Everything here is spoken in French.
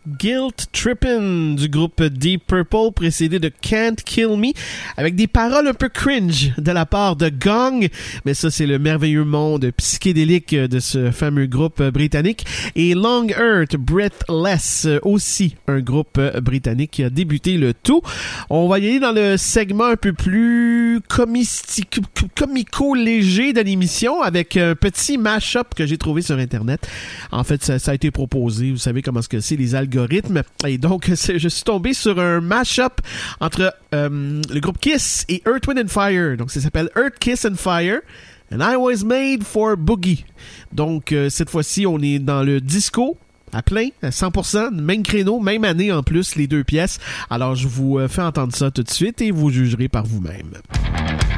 Guilt Trippin' du groupe Deep Purple, précédé de Can't Kill Me, avec des paroles un peu cringe de la part de Gong, mais ça c'est le merveilleux monde psychédélique de ce fameux groupe britannique, et Long Earth Breathless, aussi un groupe britannique qui a débuté le tout. On va y aller dans le segment un peu plus comico-léger de l'émission avec un petit mash-up que j'ai trouvé sur Internet. En fait, ça a été proposé, vous savez comment c'est les algorithmes, et donc je suis tombé sur un mash-up entre le groupe Kiss et Earth, Wind & Fire. Donc ça s'appelle Earth, Kiss and Fire and I Was Made for Boogie. Donc cette fois-ci on est dans le disco à plein, à 100%, même créneau, même année en plus, les deux pièces. Alors je vous fais entendre ça tout de suite et vous jugerez par vous-même.